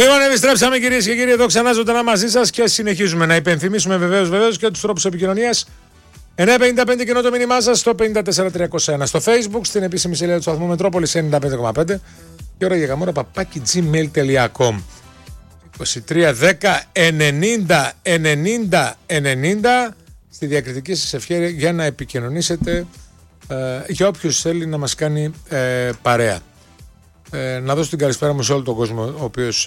Λοιπόν, επιστρέψαμε κυρίες και κύριοι εδώ ξανά ζωντανά μαζί σας και συνεχίζουμε να υπενθυμίσουμε βεβαίως και τους τρόπους επικοινωνίας. 955 κοινό το μήνυμά σας στο 54301. Στο Facebook, στην επίσημη σελίδα του σταθμού Μετρόπολης 95,5 και ώρα για γαμόρα @gmail.com 2310 90 90 90 στη διακριτική σας ευχέρεια για να επικοινωνήσετε για όποιος θέλει να μας κάνει παρέα. Να δώσω την καλησπέρα μου σε όλο τον κόσμο ο οποίος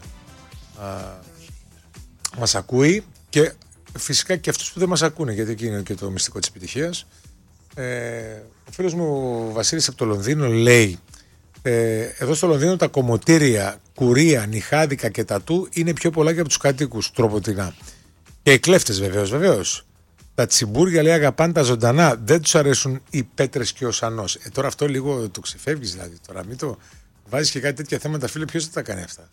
μας ακούει και φυσικά και αυτούς που δεν μας ακούνε, γιατί εκεί είναι και το μυστικό της επιτυχίας. Ο φίλος μου Βασίλης από το Λονδίνο λέει εδώ στο Λονδίνο τα κομμωτήρια, κουρία, νιχάδικα και τατού είναι πιο πολλά και από τους κατοίκους τροποτινά. Και οι κλέφτες βεβαίως. Τα τσιμπούρια λέει αγαπάνε τα ζωντανά, δεν τους αρέσουν οι πέτρες και ο σανός. Τώρα αυτό λίγο το ξεφεύγεις δηλαδή, τώρα μην το βάζεις και κάτι τέτοια θέματα φίλε, ποιος θα τα κάνει αυτά.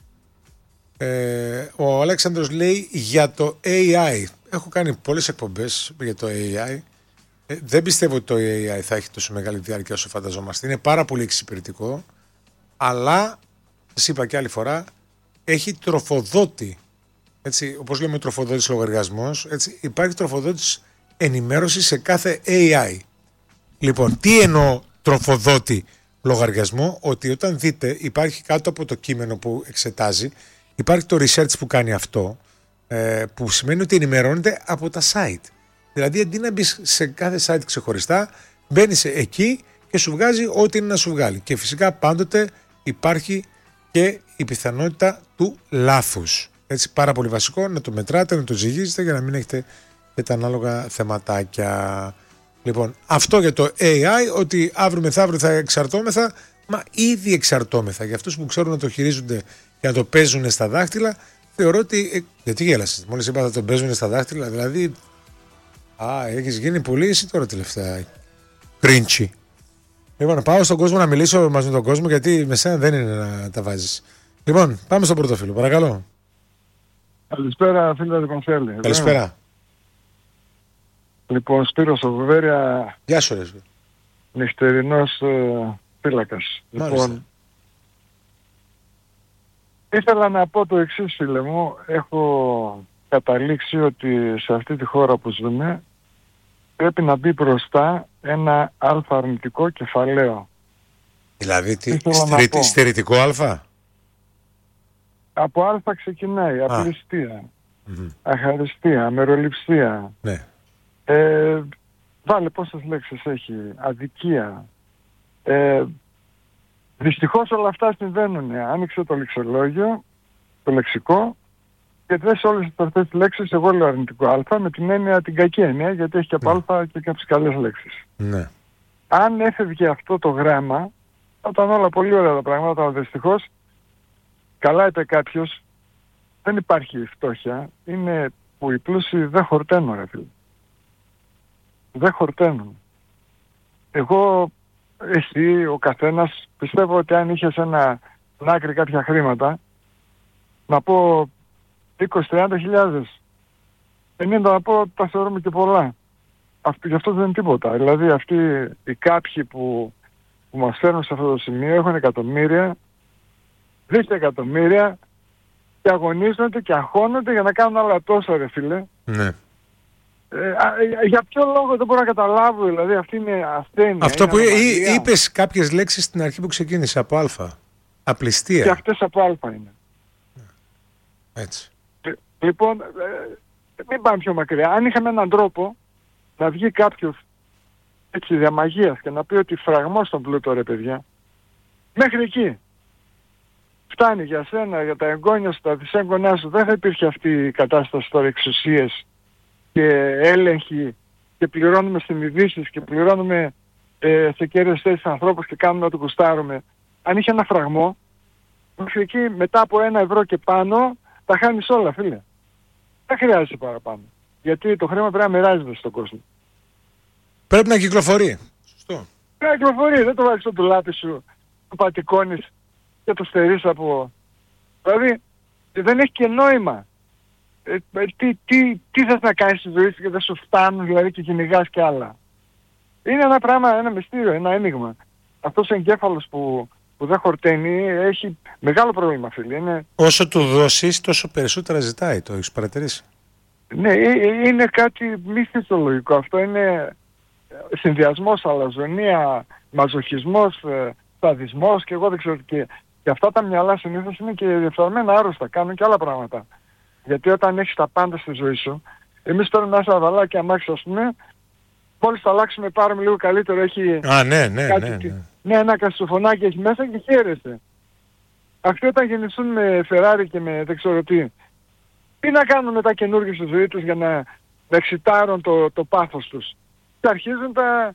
Ο Αλέξανδρος λέει για το AI. Έχω κάνει πολλές εκπομπές για το AI. Δεν πιστεύω ότι το AI θα έχει τόσο μεγάλη διάρκεια όσο φανταζόμαστε. Είναι πάρα πολύ εξυπηρετικό, αλλά σας είπα και άλλη φορά, έχει τροφοδότη. Έτσι, όπως λέμε τροφοδότης λογαριασμός, έτσι, υπάρχει τροφοδότης ενημέρωση σε κάθε AI. Λοιπόν, τι εννοώ τροφοδότη λογαριασμό? Ότι όταν δείτε υπάρχει κάτω από το κείμενο που εξετάζει, υπάρχει το research που κάνει αυτό, που σημαίνει ότι ενημερώνεται από τα site. Δηλαδή αντί να μπεις σε κάθε site ξεχωριστά, μπαίνεις εκεί και σου βγάζει ό,τι είναι να σου βγάλει. Και φυσικά πάντοτε υπάρχει και η πιθανότητα του λάθους. Έτσι, πάρα πολύ βασικό να το μετράτε, να το ζυγίζετε για να μην έχετε και τα ανάλογα θεματάκια. Λοιπόν, αυτό για το AI, ότι αύριο μεθαύριο θα εξαρτώμεθα, μα ήδη εξαρτώμεθα. Για αυτούς που ξέρουν να το χειρίζονται και να το παίζουν στα δάχτυλα, θεωρώ ότι. Γιατί γέλασες? Μόλις είπα θα το παίζουν στα δάχτυλα, δηλαδή. Έχεις γίνει πολύ εσύ τώρα τελευταία. Κρίντσι. Λοιπόν, να πάω στον κόσμο να μιλήσω μαζί με τον κόσμο, γιατί με σένα δεν είναι να τα βάζεις. Λοιπόν, πάμε στον πρώτο φίλο, παρακαλώ. Καλησπέρα φίλε Κονσέλη. Καλησπέρα. Λοιπόν, Σπύρος ο Βεβέρια. Γεια σου ρε. Νυχτερινός φύλακας. Λοιπόν, ήθελα να πω το εξής φίλε μου. Έχω καταλήξει ότι σε αυτή τη χώρα που ζούμε πρέπει να μπει μπροστά ένα αρνητικό κεφαλαίο. Δηλαδή τι, στερητικό α? Από α ξεκινάει, απληστία, αχαριστία, αμεροληψία. Ναι. Βάλε πόσες λέξεις έχει, αδικία. Δυστυχώς όλα αυτά συμβαίνουν. Άνοιξε το λεξολόγιο, το λεξικό, και δες όλες αυτές τις λέξεις, εγώ λέω αρνητικό α, με την έννοια, την κακή έννοια, γιατί έχει και από α και κάποιες καλές λέξεις. Ναι. Αν έφευγε αυτό το γράμμα, θα ήταν όλα πολύ ωραία τα πράγματα, αλλά δυστυχώς, καλά είπε κάποιος, δεν υπάρχει φτώχεια, είναι που οι πλούσιοι δεν χορταίνουν ρε φίλε. Δεν χορταίνουν. Εγώ, εσύ, ο καθένας, πιστεύω ότι αν είχες ένα άκρη κάποια χρήματα, να πω 20-30 χιλιάδες, 50 να πω τα θεωρούμε και πολλά. Γι' αυτό δεν είναι τίποτα. Δηλαδή αυτοί οι κάποιοι που μας φέρνουν σε αυτό το σημείο έχουν εκατομμύρια, δισεκατομμύρια και αγωνίζονται και αγχώνονται για να κάνουν άλλα τόσα ρε φίλε. Ναι. Για ποιο λόγο δεν μπορώ να καταλάβω, δηλαδή αυτή είναι ασθένεια. Αυτό είναι που είπες κάποιες λέξεις στην αρχή που ξεκίνησε από α. Απληστία. Και αυτές από α είναι. Έτσι. Λοιπόν, μην πάμε πιο μακριά. Αν είχαμε έναν τρόπο να βγει κάποιος έτσι διαμαγείας και να πει ότι φραγμός στον πλούτο ρε παιδιά, μέχρι εκεί φτάνει για σένα, για τα εγγόνια σου, τα δυσέγγονά σου, δεν θα υπήρχε αυτή η κατάσταση τώρα, εξουσίες και έλεγχοι και πληρώνουμε συνειδήσεις και πληρώνουμε σε κέρδες θέσεις ανθρώπους και κάνουμε να το κουστάρουμε. Αν είχε ένα φραγμό, μέχρι εκεί μετά από 1 ευρώ και πάνω τα χάνεις όλα φίλε. Δεν χρειάζεται παραπάνω. Γιατί το χρήμα πρέπει να μοιράζεται στον κόσμο. Πρέπει να κυκλοφορεί. Σωστό. Πρέπει να κυκλοφορεί. Δεν το βάζεις στο ντουλάπι σου, το πατικώνεις και το στερείς από... Δηλαδή δεν έχει και νόημα. Τι θες να κάνεις στη ζωή σου και δεν σου φτάνουν δηλαδή και κυνηγάς και άλλα. Είναι ένα πράγμα, ένα μυστήριο, ένα ένιγμα. Αυτός ο εγκέφαλος που που δεν χορταίνει έχει μεγάλο πρόβλημα, φίλε. Είναι... Όσο του δώσεις, τόσο περισσότερα ζητάει, το έχεις παρατηρήσει? Ναι, είναι κάτι μη φυσιολογικό. Αυτό είναι συνδυασμός, αλαζονία, μαζοχισμός, σαδισμός και εγώ δεν ξέρω τι. Και αυτά τα μυαλά συνήθως είναι και διεφθαρμένα άρρωστα, κάνουν και άλλα πράγματα. Γιατί όταν έχεις τα πάντα στη ζωή σου, εμείς τώρα ένα σαβαλάκι αμάξι, ας πούμε, μόλις θα αλλάξουμε, πάρουμε λίγο καλύτερο, έχει... Ναι, ένα κασοφωνάκι έχει μέσα και χαίρεσαι. Αυτοί όταν γεννηθούν με Ferrari και με δεν ξέρω τι να κάνουν μετά καινούργιες στη ζωή τους για να εξητάρουν το πάθος τους. Και αρχίζουν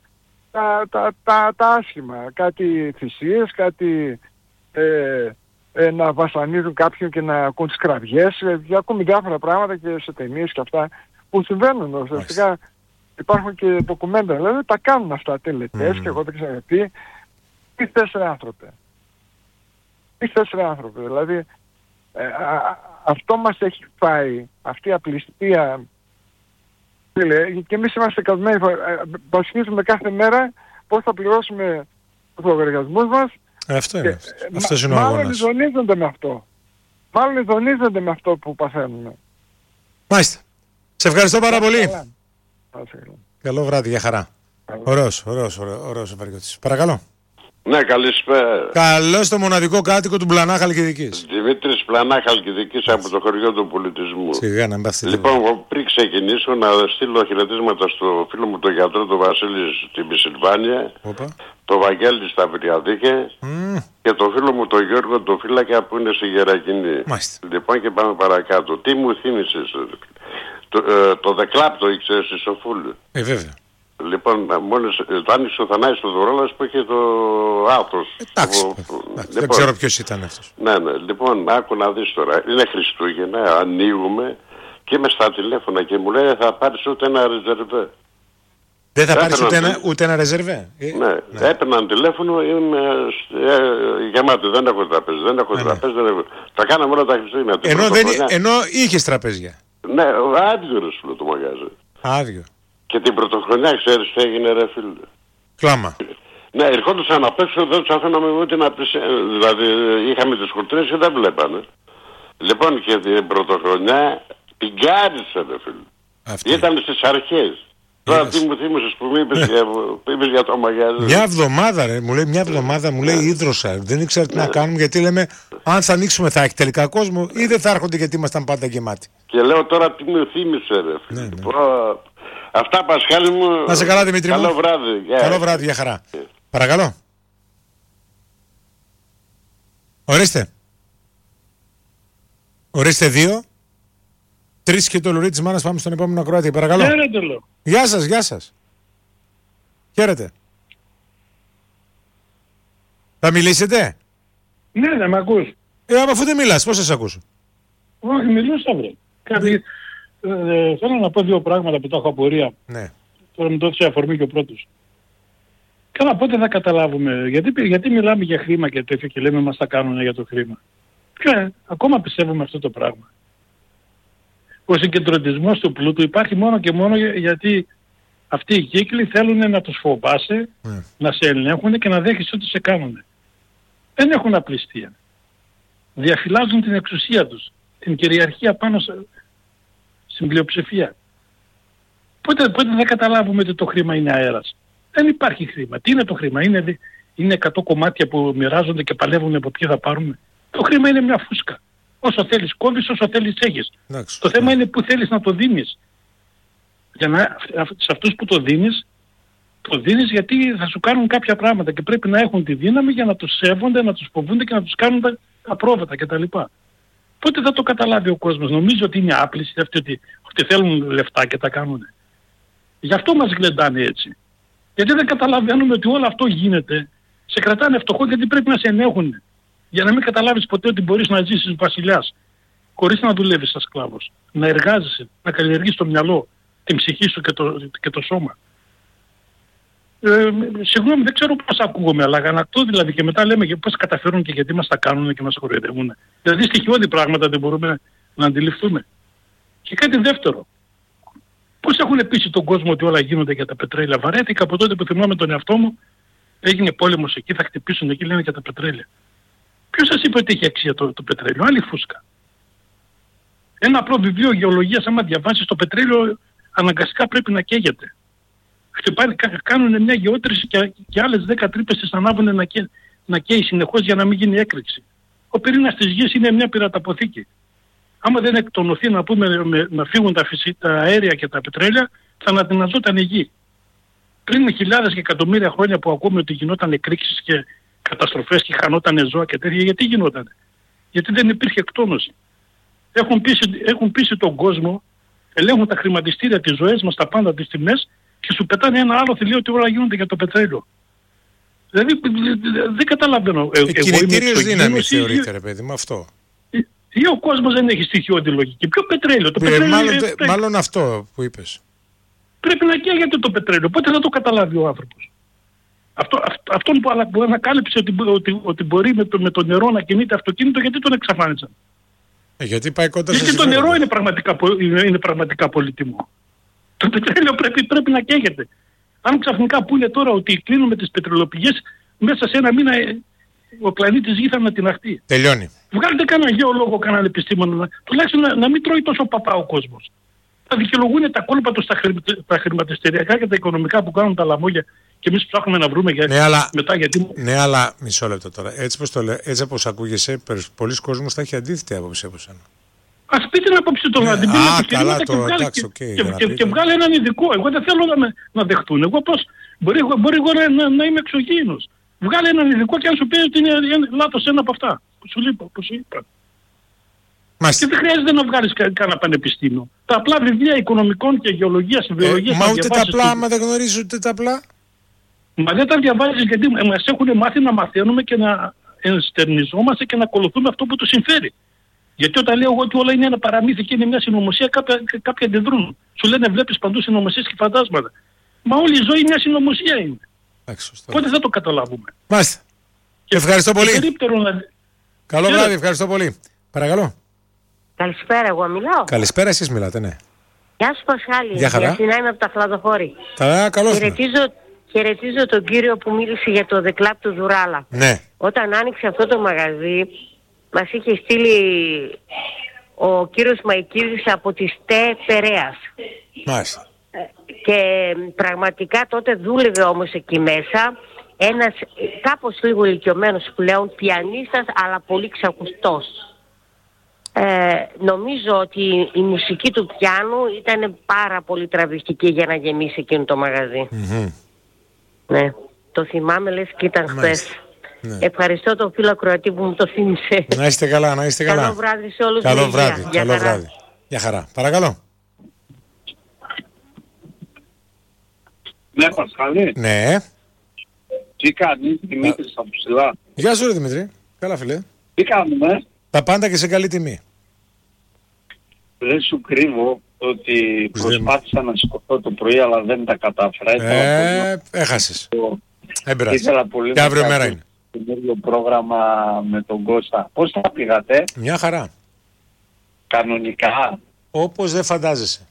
τα άσχημα. Κάτι θυσίες, κάτι να βασανίζουν κάποιον και να ακούν τις κραυγές. Ακούμε διάφορα πράγματα και σε ταινίες και αυτά που συμβαίνουν. Ουσιαστικά υπάρχουν και ντοκουμέντα, δηλαδή τα κάνουν αυτά τελετές και εγώ δεν ξέρω τι. Τι θες ρε άνθρωπε. Τι θες ρε άνθρωπε. Δηλαδή αυτό μας έχει φάει, αυτή η απληστία. Και εμείς είμαστε καλυμμένοι, βασιλίζουμε κάθε μέρα πώς θα πληρώσουμε τους λογαριασμούς μας. Αυτό είναι. Αυτός είναι ο αγώνας. Μάλλον ειδονίζονται με αυτό. Μάλλον ειδονίζονται με αυτό που παθαίνουμε. Μάλιστα. Σε ευχαριστώ πάρα πολύ. Καλά. Καλό βράδυ, για χαρά. Ωραίος ο Βαριώτης. Παρακαλώ. Ναι, καλησπέρα. Καλώς το μοναδικό κάτοικο του Πλανά Χαλκιδικής. Δημήτρης Πλανά Χαλκιδικής από το χωριό του πολιτισμού. Σιγά να μπας. Λοιπόν, πριν ξεκινήσω να στείλω χαιρετίσματα στο φίλο μου τον γιατρό τον Βασίλη στην Πισιλβάνια, το Βαγγέλη στα Βριαδίκε και το φίλο μου τον Γιώργο τον Φύλακα που είναι στη Γερακινή. Λοιπόν, και πάμε παρακάτω. Τι μου θύμισες? Το Δεκλάπ το ήξερες στη Σοφούλη? Βέβαια. Λοιπόν, μόλις το άνοιξε ο Θανάσης το Δωρόλας που είχε το άφρος. Εντάξει, δεν ξέρω ποιος ήταν αυτός. Ναι, λοιπόν, άκου να δεις τώρα. Είναι Χριστούγεννα, ανοίγουμε και είμαι στα τηλέφωνα και μου λέει θα πάρεις ούτε ένα ρεζερβέ. Δεν θα πάρεις ούτε ένα ρεζερβέ? Ναι, έπαιρναν τηλέφωνο, είμαι γεμάτο, δεν έχω τραπέζι, δεν έχω. Τα κάναμε όλα τα Χριστούγεννα. Ενώ είχες τραπέζια? Ναι, άδειο ρε σου το μαγάζι. Άδειο. Και την πρωτοχρονιά ξέρεις τι έγινε ρε φίλε? Κλάμα. Ναι, ερχόντουσαν απ' έξω, δεν τους αφήναμε ούτε να πεις, δηλαδή είχαμε τις χορτρές και δεν βλέπανε. Λοιπόν και την πρωτοχρονιά την κάρισε ρε φίλε. Ήταν στις αρχές. Τώρα τι μου θύμισες που είπες για το μαγαζί? Μια εβδομάδα ρε, μου λέει ίδρωσα. Δεν ήξερα τι να κάνουμε γιατί λέμε αν θα ανοίξουμε θα έχει τελικά κόσμο ή δεν θα έρχονται γιατί ήμασταν πάντα γεμάτοι. Και λέω τώρα τι μου θύμισε ρε φίλε. Αυτά Πασχάλη μου. Να σε καλά Δημήτρη μου. Καλό βράδυ. Καλό βράδυ, για χαρά. Παρακαλώ. Ορίστε 2, 3 και το λουρί της μάνας. Πάμε στον επόμενο ακροάτη. Παρακαλώ. Χαίρετε. Γεια σας. Χαίρετε. Θα μιλήσετε? Ναι, με ακούς. Αφού δεν μιλάς, πώς θα σε ακούσω? Όχι, μιλούσα βρε. Θέλω να πω δύο πράγματα που τα έχω απορία. Ναι. Τώρα με δώσει αφορμή και ο πρώτος. Καλά, πότε θα καταλάβουμε, γιατί μιλάμε για χρήμα και τέτοιο και λέμε μας τα κάνουν για το χρήμα. Ακόμα πιστεύουμε αυτό το πράγμα. Ο συγκεντρωτισμός του πλούτου υπάρχει μόνο και μόνο γιατί αυτοί οι κύκλοι θέλουν να τους φοβάσαι, να σε ελέγχουν και να δέχεις ό,τι σε κάνουν. Δεν έχουν απληστία. Διαφυλάζουν την εξουσία τους, την κυριαρχία πάνω στην πλειοψηφία. Πότε θα καταλάβουμε ότι το χρήμα είναι αέρας? Δεν υπάρχει χρήμα. Τι είναι το χρήμα? Είναι 100 κομμάτια που μοιράζονται και παλεύουν από ποιοι θα πάρουμε. Το χρήμα είναι μια φούσκα. Όσο θέλεις κόβεις, όσο θέλεις έχεις. Το θέμα είναι που θέλεις να το δίνεις. Σε αυτούς που το δίνεις γιατί θα σου κάνουν κάποια πράγματα και πρέπει να έχουν τη δύναμη για να τους σέβονται, να τους φοβούνται και να τους κάνουν τα πρόβατα κτλ. Πότε θα το καταλάβει ο κόσμος? Νομίζω ότι είναι άπληση αυτοί ότι θέλουν λεφτά και τα κάνουν. Γι' αυτό μας γλεντάνε έτσι. Γιατί δεν καταλαβαίνουμε ότι όλο αυτό γίνεται. Σε κρατάνε φτωχό γιατί πρέπει να σε ενέχουν. Για να μην καταλάβεις ποτέ ότι μπορείς να ζήσεις βασιλιάς. Χωρίς να δουλεύεις σαν σκλάβος. Να εργάζεσαι, να καλλιεργείς το μυαλό, την ψυχή σου και το σώμα. Συγγνώμη, δεν ξέρω πώς ακούγομαι, αλλά γανακτώ δηλαδή και μετά λέμε πώς καταφέρουν και γιατί μας τα κάνουν και μας χωροιδεύουν. Δηλαδή στοιχειώδη πράγματα δεν μπορούμε να αντιληφθούμε. Και κάτι δεύτερο. Πώς έχουν πείσει τον κόσμο ότι όλα γίνονται για τα πετρέλαια? Βαρέθηκα από τότε που θυμάμαι τον εαυτό μου έγινε πόλεμος εκεί, θα χτυπήσουν εκεί, λένε για τα πετρέλαια. Ποιος σας είπε ότι έχει αξία το πετρέλαιο? Άλλη φούσκα. Ένα απλό βιβλίο γεωλογίας, άμα διαβάσεις, το πετρέλαιο αναγκαστικά πρέπει να καίγεται. Κάνουν μια γεώτρηση και άλλες 10 τρύπες τις ανάβουν να καίει συνεχώς για να μην γίνει έκρηξη. Ο πυρήνας της γης είναι μια πυραταποθήκη. Άμα δεν εκτονωθεί να φύγουν τα αέρια και τα πετρέλαια, θα αναδυναζόταν η γη. Πριν χιλιάδες και εκατομμύρια χρόνια που ακούμε ότι γινόταν εκρήξεις και καταστροφές και χανόταν ζώα και τέτοια, γιατί γινόταν? Γιατί δεν υπήρχε εκτόνωση. Έχουν πείσει τον κόσμο, ελέγχουν τα χρηματιστήρια, τις ζωές μας, τα πάντα, τις τιμές και σου πετάνε ένα άλλο θηλείο ότι όλα γίνονται για το πετρέλαιο. Δηλαδή δεν καταλαβαίνω. Κινητήριος δύναμη θεωρείται, ρε παιδί μου, αυτό. Ή ο κόσμος δεν έχει στοιχειώδη λογική? Ποιο πετρέλαιο? Το πετρέλαιο μάλλον αυτό που είπες. Πρέπει να καίγεται το πετρέλαιο. Πότε θα το καταλάβει ο άνθρωπος? Αυτόν που ανακάλυψε ότι μπορεί με το νερό να κινείται αυτοκίνητο, γιατί τον εξαφάνισαν? Γιατί πάει κοντά γιατί το νερό είναι πραγματικά πολύτιμο. Το πετρέλαιο πρέπει να καίγεται. Αν ξαφνικά πούνε τώρα ότι κλείνουμε τις πετρελαιοπηγές, μέσα σε ένα μήνα ο πλανήτης Γη θα ανατιναχθεί. Τελειώνει. Βγάλετε κανένα γεωλόγο, κανέναν επιστήμονα, τουλάχιστον να μην τρώει τόσο παπά ο κόσμος. Θα δικαιολογούν τα κόλπα τους στα χρηματιστηριακά και τα οικονομικά που κάνουν τα λαμόγια και εμείς ψάχνουμε να βρούμε μετά γιατί... Ναι, αλλά μισό λεπτό τώρα. Έτσι όπως ακούγεσαι, πολλοί κόσμος θα έχει αντίθετη άποψη από σένα. Ας πει την άποψη των αντιπίνων και βγάλει έναν ειδικό. Εγώ δεν θέλω να δεχτούν. Εγώ πώς μπορεί να είμαι εξωγήινος. Βγάλει έναν ειδικό και αν σου πει ότι είναι λάθος ένα από αυτά που σου είπα. Και δεν χρειάζεται να βγάλεις κανένα πανεπιστήμιο. Τα απλά βιβλία οικονομικών και γεωλογίας, βιολογίας... Μα ούτε τα απλά, άμα δεν γνωρίζεις ούτε τα απλά. Μα δεν τα διαβάζεις γιατί μας έχουν μάθει να μαθαίνουμε και να ενστερνιζόμαστε και να ακολουθούμε αυτό που τους συμφέρει. Γιατί όταν λέω εγώ ότι όλα είναι ένα παραμύθι και είναι μια συνωμοσία, κάποιοι αντιδρούν. Σου λένε βλέπεις παντού συνωμοσίες και φαντάσματα. Μα όλη η ζωή μια συνωμοσία είναι. Πότε θα το καταλάβουμε? Μάλιστα. Ευχαριστώ πολύ. Καλό βράδυ, ευχαριστώ πολύ. Παρακαλώ. Καλησπέρα, εγώ μιλάω. Καλησπέρα, εσείς μιλάτε, ναι. Γεια σου Πασχάλη. Γεια χαρά. Γιασινά είμαι από τα Χλαδοχώρη. Καλώς. Χαιρετίζω τον κύριο που μίλησε για το The Club του Δουράλα. Ναι. Όταν άνοιξε αυτό το μαγαζί, μας είχε στείλει ο κύριος Μαϊκίδης από τη ΣΤΕ Περέας. Μάλιστα. Και πραγματικά τότε δούλευε όμως εκεί μέσα ένας κάπως λίγο ηλικιωμένος πλέον πιανίστας, αλλά πολύ ξακουστός. Νομίζω ότι η μουσική του πιάνου ήταν πάρα πολύ τραβηχτική για να γεμίσει εκείνο το μαγαζί. Ναι, το θυμάμαι λες και ήταν χθες. Ναι. Ευχαριστώ τον φίλο ακροατή που μου το θύμισε. Να είστε καλά, να είστε καλά. Καλό βράδυ σε όλους. Καλό βράδυ. Γεια χαρά. Παρακαλώ. Ναι, Πασχάλη. Ναι. Τι κάνεις, Δημήτρης από ψηλά? Γεια σου ρε Δημήτρη. Καλά φίλε. Τι κάνουμε? Τα πάντα και σε καλή τιμή. Δεν σου κρύβω ότι προσπάθησα να σηκωθώ το πρωί αλλά δεν τα κατάφερα. Έχασες. Έμπειρας. Ήθελα πολύ και αύριο μέρα είναι. Το ίδιο πρόγραμμα με τον Κώστα. Πώς θα πήγατε? Μια χαρά. Κανονικά. Όπως δεν φαντάζεσαι.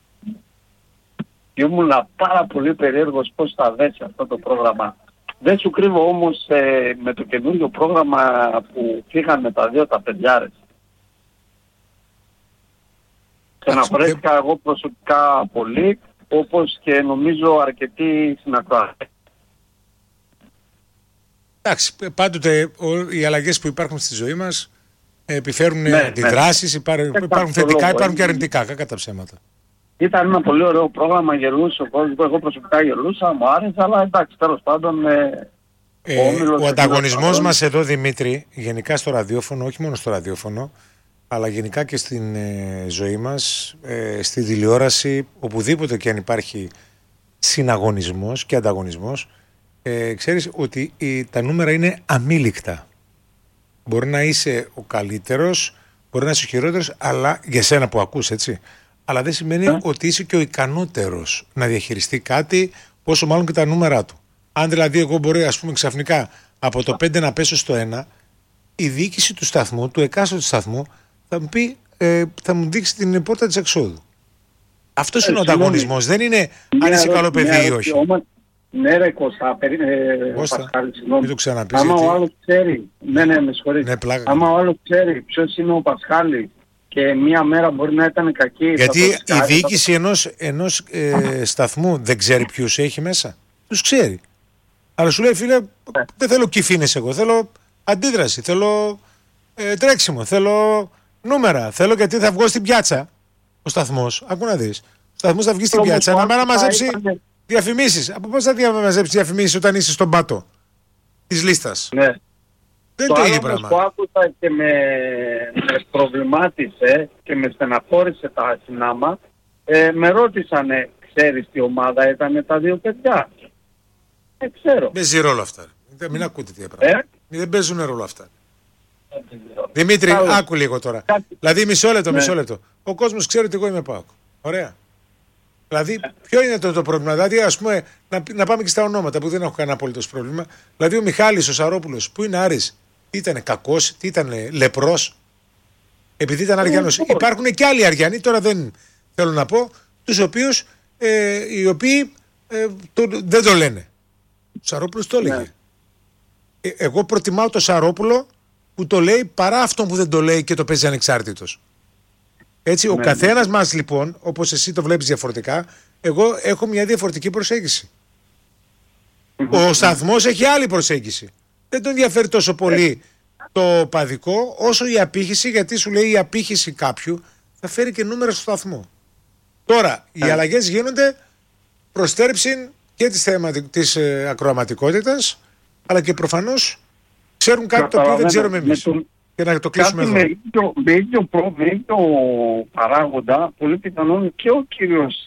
Ήμουν πάρα πολύ περίεργος πώς θα δέσει αυτό το πρόγραμμα. Δεν σου κρύβω όμως με το καινούριο πρόγραμμα που φύγανε τα δύο τα παιδιάρες. Στεναχωρέθηκα εγώ προσωπικά πολύ, όπως και νομίζω αρκετοί συνακροατές. Εντάξει, πάντοτε οι αλλαγές που υπάρχουν στη ζωή μας επιφέρουν αντιδράσεις, υπάρχουν θετικά, υπάρχουν και αρνητικά, κατά ψέματα. Ήταν ένα πολύ ωραίο πρόγραμμα, γελούσε ο κόσμος, εγώ προσωπικά γελούσα, μου άρεσε, αλλά εντάξει, τέλος πάντων... ο ανταγωνισμός μας εδώ, Δημήτρη, γενικά στο ραδιόφωνο, όχι μόνο στο ραδιόφωνο, αλλά γενικά και στην ζωή μας, στη τηλεόραση, οπουδήποτε και αν υπάρχει συναγωνισμός και ανταγωνισμός, ξέρεις ότι τα νούμερα είναι αμήλικτα. Μπορεί να είσαι ο καλύτερος, μπορεί να είσαι ο χειρότερος, αλλά για σένα που ακούς, έτσι. Αλλά δεν σημαίνει ότι είσαι και ο ικανότερος να διαχειριστεί κάτι, πόσο μάλλον και τα νούμερα του. Αν δηλαδή εγώ μπορεί, ας πούμε, ξαφνικά από το 5 να πέσω στο 1, η διοίκηση του σταθμού, του εκάστοτε σταθμού, θα μου πει, θα μου δείξει την πόρτα της εξόδου. Αυτός είναι ο ανταγωνισμός. Δεν είναι αν είσαι καλό παιδί ή όχι. Ναι ρε Κώστα, Πασχάλη, συγγνώμη. Μην το ξαναπείς. Άμα ο άλλος ξέρει, ναι, με συγχωρείς. Ναι, άμα ο άλλος ξέρει ποιος είναι ο Πασχάλης και μία μέρα μπορεί να ήταν κακή. Γιατί η διοίκηση ενός σταθμού δεν ξέρει ποιους έχει μέσα. Τους ξέρει. Αλλά σου λέει, φίλε, δεν θέλω κυφίνες εγώ, θέλω αντίδραση, θέλω τρέξιμο, θέλω νούμερα, θέλω γιατί θα βγω στην πιάτσα ο σταθμός. Άκου να δεις. Ο σταθμός θα βγει στην πιάτσα να μαζέψει διαφημίσεις. Από πώς θα μαζέψει διαφημίσεις όταν είσαι στον πάτο της λίστας. Ναι. Δεν το ίδιο πράγμα. Το άκουσα και με προβλημάτισε και με στεναχώρησε τα συνάμα. Με ρώτησανε, ξέρεις τι ομάδα ήταν τα δύο παιδιά. Ξέρω. Παίζει ρόλο αυτά. Μην ακούτε τι πράγματα. Δεν παίζουν ρόλο αυτά. Δημήτρη, άκου λίγο τώρα. Δηλαδή, μισό λεπτό. Ο κόσμος ξέρει ότι εγώ είμαι ΠΑΟΚ. Ωραία. Δηλαδή, ποιο είναι το πρόβλημα. Δηλαδή, ας πούμε, να πάμε και στα ονόματα που δεν έχω κανένα απολύτως πρόβλημα. Δηλαδή, ο Μιχάλης, ο Σαρόπουλος, που είναι Άρης, ήταν κακός, ήταν λεπρός, επειδή ήταν Αριανός. Υπάρχουν και άλλοι Αριανοί, τώρα δεν θέλω να πω, τους οποίους οι οποίοι δεν το λένε. Ο Σαρόπουλος το έλεγε. Ναι. Εγώ προτιμάω το Σαρόπουλο που το λέει παρά αυτόν που δεν το λέει και το παίζει ανεξάρτητος. Έτσι, ο καθένας μας λοιπόν, όπως εσύ το βλέπεις διαφορετικά, εγώ έχω μια διαφορετική προσέγγιση. Ο σταθμός έχει άλλη προσέγγιση. Δεν τον ενδιαφέρει τόσο πολύ το παδικό όσο η απήχηση, γιατί σου λέει η απήχηση κάποιου θα φέρει και νούμερα στο σταθμό. Τώρα, οι αλλαγές γίνονται προς στέρεψη και της ακροαματικότητας, αλλά και προφανώς ξέρουν κάτι το οποίο δεν ξέρουμε εμείς. Και να το κλείσουμε εδώ. Με ίδιο παράγοντα, πολύ πιθανόν και ο κύριος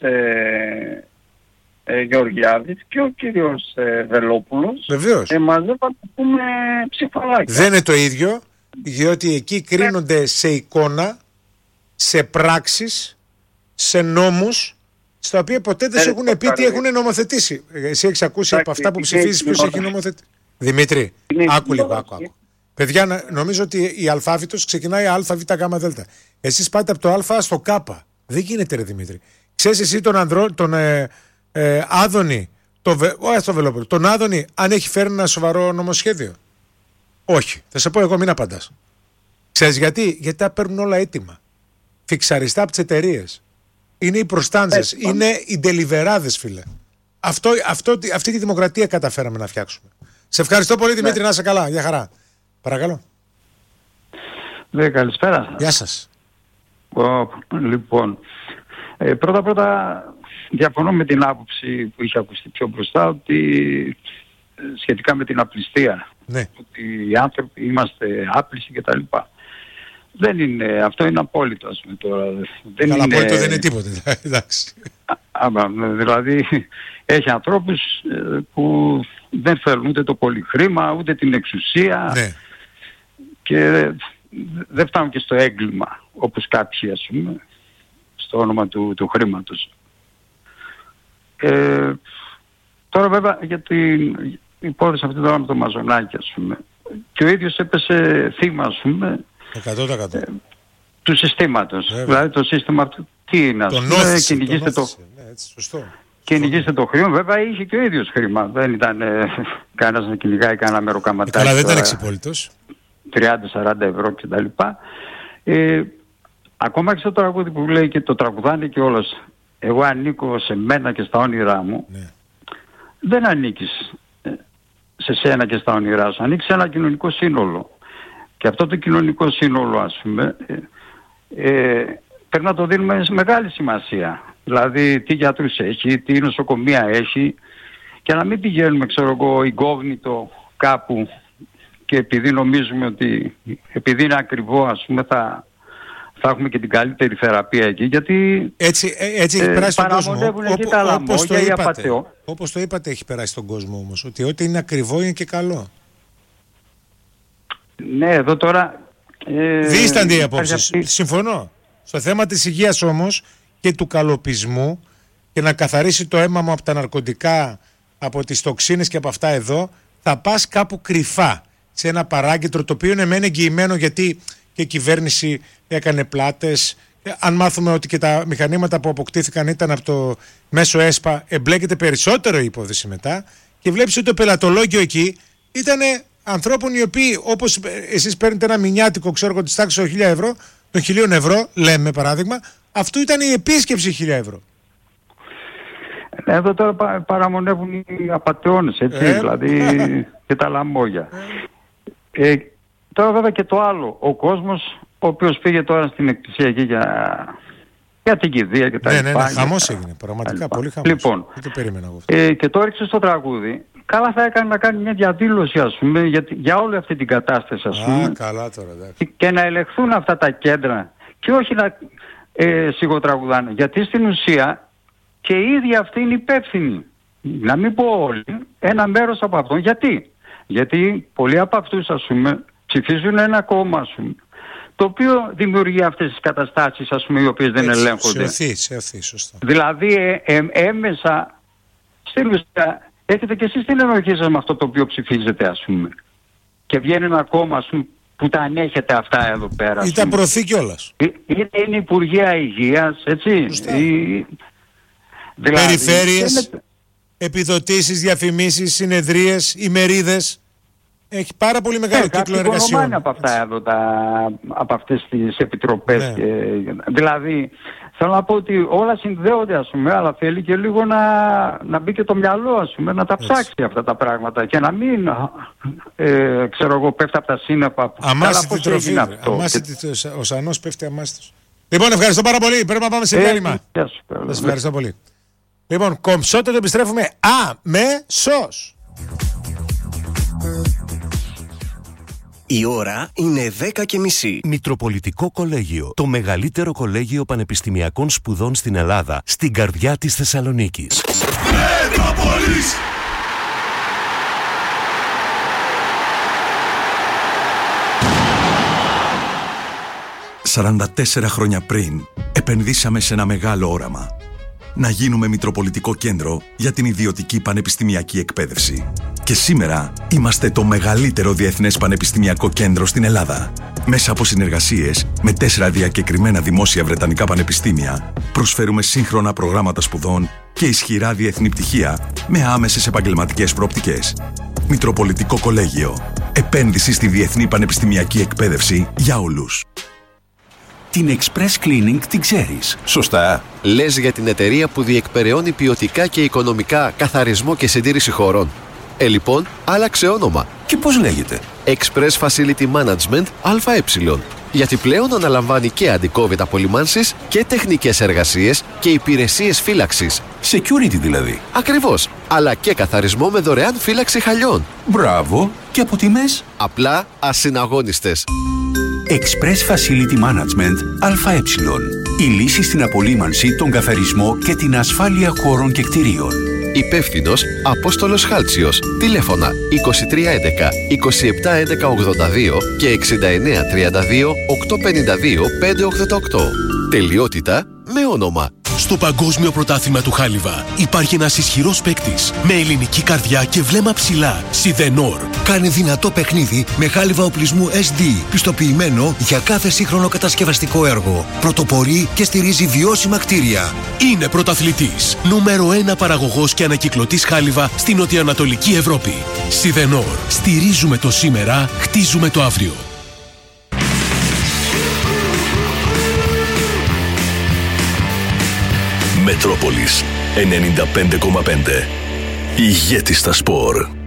Γεωργιάδης και ο κύριος Βελόπουλος μαζεύαν να πούμε ψηφαλάκια. Δεν είναι το ίδιο, διότι εκεί κρίνονται σε εικόνα, σε πράξεις, σε νόμους, στα οποία ποτέ δεν σου έχουν πει τι έχουν νομοθετήσει. Εσύ έχεις ακούσει από αυτά που ψηφίζεις ποιος έχει νομοθετήσει. Δημήτρη, άκου λίγο. Παιδιά, νομίζω ότι η αλφάβητος ξεκινάει α, β, γ, δ. Εσείς πάτε από το α στο κ. Δεν γίνεται ρε Δημήτρη. Ξέρεις εσύ τον Άδωνη, τον Άδωνη, αν έχει φέρει ένα σοβαρό νομοσχέδιο. Όχι. Θα σε πω εγώ, μην απαντάς. Ξέρεις γιατί? Γιατί τα παίρνουν όλα έτοιμα. Φιξαριστά από τις εταιρείες. Είναι οι προστάντζες, είναι οι ντελιβεράδες, φίλε. Αυτή τη δημοκρατία καταφέραμε να φτιάξουμε. Σε ευχαριστώ πολύ Δημήτρη, να είσαι καλά. Γεια χαρά. Παρακαλώ. Καλησπέρα. Γεια σας. Λοιπόν, πρώτα διαφωνώ με την άποψη που είχε ακουστεί πιο μπροστά, ότι σχετικά με την απληστία, ότι οι άνθρωποι είμαστε άπλιστοι κτλ. Δεν είναι, αυτό είναι απόλυτο, ας πούμε τώρα. Καλά, απόλυτο δεν είναι τίποτε, εντάξει. Δηλαδή έχει ανθρώπους που δεν θέλουν ούτε το πολύ χρήμα, ούτε την εξουσία, και δεν φτάνουν και στο έγκλημα, όπως κάποιοι, ας πούμε, στο όνομα του χρήματος. Τώρα βέβαια για την υπόθεση αυτή τώρα με το Μαζονάκι, ας πούμε, και ο ίδιος έπεσε θύμα, ας πούμε, 100%. του συστήματος. Δηλαδή το σύστημα αυτό τι είναι, ας πούμε, κυνηγήστε το χρήμα. Βέβαια είχε και ο ίδιος χρήμα. Δεν ήταν κανένας να κυνηγάει κανένα μεροκαματάκι. Καλά, δεν ήταν εξυπόλυτος. 30-40 ευρώ κτλ. Ακόμα και στο τραγούδι που λέει και το τραγουδάνε και όλος, εγώ ανήκω σε μένα και στα όνειρά μου. Δεν ανήκεις σε σένα και στα όνειρά σου. Ανήκεις σε ένα κοινωνικό σύνολο. Και αυτό το κοινωνικό σύνολο, ας πούμε, πρέπει να το δίνουμε σε μεγάλη σημασία. Δηλαδή τι γιατρούς έχει, τι νοσοκομεία έχει, και να μην πηγαίνουμε, ξέρω εγώ, incognito κάπου, και επειδή νομίζουμε ότι επειδή είναι ακριβό, ας πούμε, θα έχουμε και την καλύτερη θεραπεία εκεί, γιατί έτσι έχει περάσει στον κόσμο. Όπως το είπατε, έχει περάσει στον κόσμο όμως, ότι ό,τι είναι ακριβό είναι και καλό. Ναι, εδώ τώρα δίστανται οι απόψεις. Συμφωνώ. Στο θέμα της υγείας όμως και του καλοπισμού, και να καθαρίσει το αίμα μου από τα ναρκωτικά, από τις τοξίνες και από αυτά εδώ, θα πας κάπου κρυφά σε ένα παράγκητρο, το οποίο είναι μεν εγγυημένο, γιατί και η κυβέρνηση έκανε πλάτες αν μάθουμε ότι και τα μηχανήματα που αποκτήθηκαν ήταν από το μέσο ΕΣΠΑ, εμπλέκεται περισσότερο η υπόθεση μετά και βλέπεις ότι το πελατολόγιο εκεί ήταν ανθρώπων οι οποίοι, όπως εσείς παίρνετε ένα μηνιάτικο, ξέρω εγώ, της τάξης των 1.000 ευρώ, των 1.000 ευρώ, λέμε παράδειγμα, αυτού ήταν η επίσκεψη 1.000 ευρώ. Εδώ τώρα παραμονεύουν οι απατεώνες, έτσι, δηλαδή και τα λαμόγια. Τώρα βέβαια και το άλλο, ο κόσμος ο οποίος πήγε τώρα στην εκκλησία εκεί για την κηδεία και τα λοιπά. Ναι, χαμός έγινε, πραγματικά πολύ χαμός. Λοιπόν, δεν το περίμενα εγώ αυτό. Και το έριξε στο τραγούδι. Καλά θα έκανε να κάνει μια διαδήλωση, ας πούμε, για όλη αυτή την κατάσταση, ας πούμε. Καλά τώρα, εντάξει. Και να ελεγχθούν αυτά τα κέντρα και όχι να σιγοτραγουδάνε. Γιατί στην ουσία και οι ίδιοι αυτοί είναι υπεύθυνοι. Να μην πω όλοι, ένα μέρος από αυτόν. Γιατί πολλοί από αυτούς, ας πούμε, ψηφίζουν ένα κόμμα, ας πούμε, το οποίο δημιουργεί αυτές τις καταστάσεις, ας πούμε, οι οποίες δεν ελέγχονται. Σε οθεί, σωστά. Δηλαδή έμεσα στην ουσία έχετε και εσείς την ενοχή σας με αυτό το οποίο ψηφίζετε, ας πούμε. Και βγαίνει ένα κόμμα, ας πούμε, που τα ανέχεται αυτά εδώ πέρα. Ή τα προωθεί κιόλας. Είναι Υπουργεία Υγείας, έτσι. Δηλαδή, περιφέρειες, επιδοτήσεις, διαφημίσεις, συνεδρίες, ημερίδες. Έχει πάρα πολύ μεγάλο κύκλο εργασιών. Από αυτά εδώ, από αυτές τις επιτροπές. Ναι. Δηλαδή, θέλω να πω ότι όλα συνδέονται, ας πούμε, αλλά θέλει και λίγο να μπει και το μυαλό, ας πούμε, να τα ψάξει αυτά τα πράγματα και να μην, ξέρω εγώ, πέφτει από τα σύννεφα. Αμάσιτη τροφή. Ο Σανός πέφτει αμάσιτος. Λοιπόν, ευχαριστώ πάρα πολύ. Πρέπει να πάμε σε διάλειμμα. Σας ευχαριστώ πολύ. Λοιπόν, κομψότερο επιστρέφουμε αμέσως. Η ώρα είναι 10:30. Μητροπολιτικό Κολέγιο. Το μεγαλύτερο κολέγιο πανεπιστημιακών σπουδών στην Ελλάδα, στην καρδιά της Θεσσαλονίκης. Μετρόπολης! «44 χρόνια πριν, επενδύσαμε σε ένα μεγάλο όραμα. Να γίνουμε Μητροπολιτικό Κέντρο για την ιδιωτική πανεπιστημιακή εκπαίδευση. Και σήμερα είμαστε το μεγαλύτερο διεθνές πανεπιστημιακό κέντρο στην Ελλάδα. Μέσα από συνεργασίες με 4 διακεκριμένα δημόσια βρετανικά πανεπιστήμια, προσφέρουμε σύγχρονα προγράμματα σπουδών και ισχυρά διεθνή πτυχία με άμεσες επαγγελματικές προοπτικές. Μητροπολιτικό Κολέγιο. Επένδυση στη διεθνή πανεπιστημιακή εκπαίδευση για όλους. Την Express Cleaning την ξέρεις, σωστά? Λες για την εταιρεία που διεκπεραιώνει ποιοτικά και οικονομικά καθαρισμό και συντήρηση χώρων. Λοιπόν, άλλαξε όνομα. Και πώς λέγεται? Express Facility Management ΑΕ. Γιατί πλέον αναλαμβάνει και anti-COVID απολυμάνσεις και τεχνικές εργασίες και υπηρεσίες φύλαξης. Security δηλαδή. Ακριβώς. Αλλά και καθαρισμό με δωρεάν φύλαξη χαλιών. Μπράβο. Και από τιμές? Απλά ασυναγώνιστες. Express Facility Management ΑΕ. Η λύση στην απολύμανση, τον καθαρισμό και την ασφάλεια χώρων και κτηρίων. Υπεύθυνος Απόστολος Χάλτσιος. Τηλέφωνα 2311 2711 82 και 6932 852 588. Τελειότητα με όνομα. Στο Παγκόσμιο Πρωτάθλημα του Χάλιβα υπάρχει ένας ισχυρός παίκτης με ελληνική καρδιά και βλέμμα ψηλά. Σιδενόρ. Κάνει δυνατό παιχνίδι με χάλιβα οπλισμού SD, πιστοποιημένο για κάθε σύγχρονο κατασκευαστικό έργο. Πρωτοπορεί και στηρίζει βιώσιμα κτίρια. Είναι πρωταθλητής. Νούμερο 1 παραγωγός και ανακυκλωτής χάλιβα στην νοτιοανατολική Ευρώπη. Σιδενόρ. Στηρίζουμε το σήμερα, χτίζουμε το αύριο. Μετρόπολης 95,5. Ηγέτη στα σπορ.